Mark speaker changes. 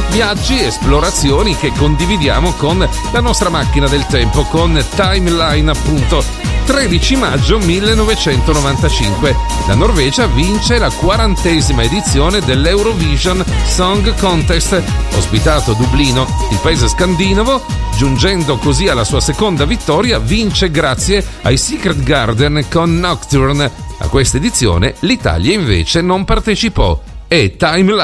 Speaker 1: viaggi, esplorazioni che condividiamo con la nostra macchina del tempo, con Timeline appunto. 13 maggio 1995 la Norvegia vince la 40ª edizione dell'Eurovision Song Contest, ospitato a Dublino. Il paese scandinavo, giungendo così alla sua seconda vittoria, vince grazie ai Secret Garden con Nocturne. A questa edizione l'Italia invece non partecipò. E Timeline